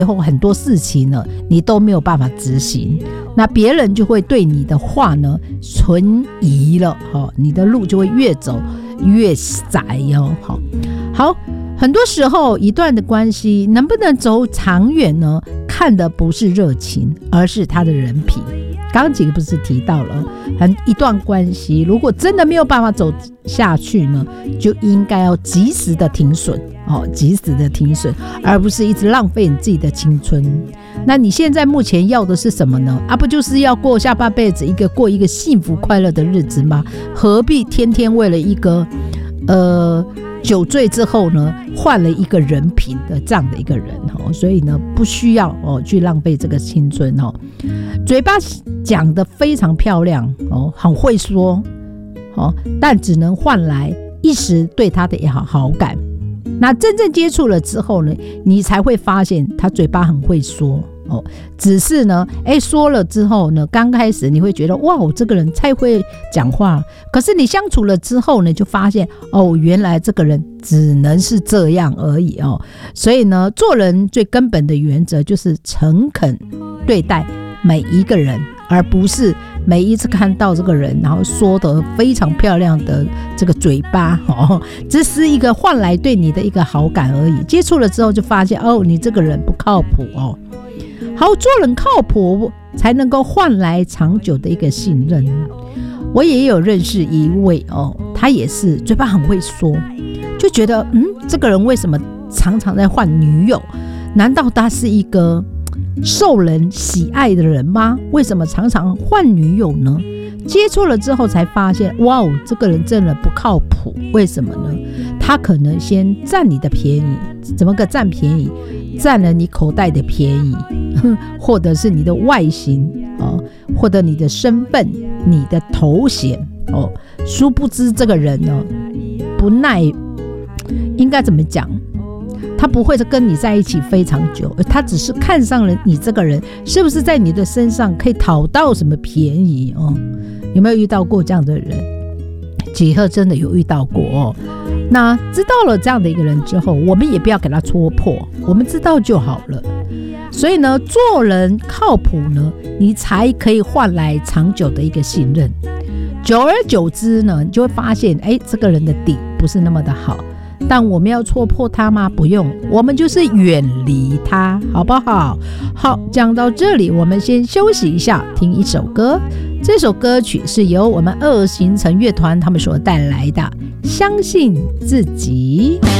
以后很多事情呢，你都没有办法执行，那别人就会对你的话呢存疑了，你的路就会越走越窄哦。好，很多时候一段的关系能不能走长远呢，看的不是热情，而是他的人品。刚刚几个不是提到了，一段关系如果真的没有办法走下去呢，就应该要及时的停损，及时的停损，而不是一直浪费你自己的青春。那你现在目前要的是什么呢？不就是要过下半辈子过一个幸福快乐的日子吗？何必天天为了一个酒醉之后呢，换了一个人品的这样的一个人，所以呢，不需要去浪费这个青春。嘴巴讲得非常漂亮，很会说，但只能换来一时对他的好感。那真正接触了之后呢，你才会发现他嘴巴很会说，只是呢，说了之后呢，刚开始你会觉得哇，这个人太会讲话，可是你相处了之后呢，就发现原来这个人只能是这样而已所以呢，做人最根本的原则就是诚恳对待每一个人，而不是每一次看到这个人然后说得非常漂亮的这个嘴巴只是一个换来对你的一个好感而已，接触了之后就发现你这个人不靠谱好，做人靠谱才能够换来长久的一个信任。我也有认识一位他也是嘴巴很会说，就觉得这个人为什么常常在换女友？难道他是一个受人喜爱的人吗？为什么常常换女友呢？接触了之后才发现，哇，这个人真的不靠谱。为什么呢？他可能先占你的便宜，怎么个占便宜？占了你口袋的便宜，或者是你的外形或者你的身份、你的头衔殊不知这个人呢，不耐，应该怎么讲？他不会跟你在一起非常久，他只是看上了你这个人是不是在你的身上可以讨到什么便宜有没有遇到过这样的人？几何真的有遇到过那知道了这样的一个人之后，我们也不要给他戳破，我们知道就好了。所以呢，做人靠谱呢，你才可以换来长久的一个信任。久而久之呢，你就会发现这个人的底不是那么的好，但我们要戳破他吗？不用，我们就是远离他，好不好？好，讲到这里我们先休息一下，听一首歌。这首歌曲是由我们2行程乐团他们所带来的《相信自己》。